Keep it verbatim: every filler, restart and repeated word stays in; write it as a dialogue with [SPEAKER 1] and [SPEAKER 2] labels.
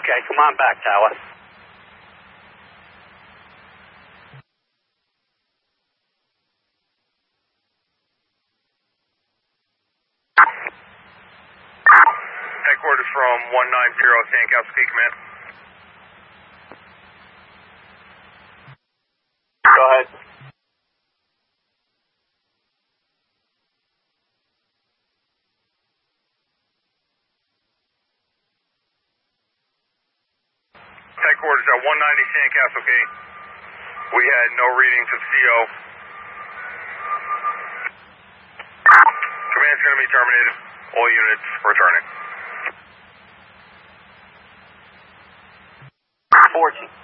[SPEAKER 1] Okay, come on back, Tower.
[SPEAKER 2] Headquarters from one nine zero Sandcastle Key Command.
[SPEAKER 1] Go ahead.
[SPEAKER 2] Headquarters at one ninety Sandcastle Key. We had no readings of C O. Command's going to be terminated. All units returning.
[SPEAKER 1] Fortune.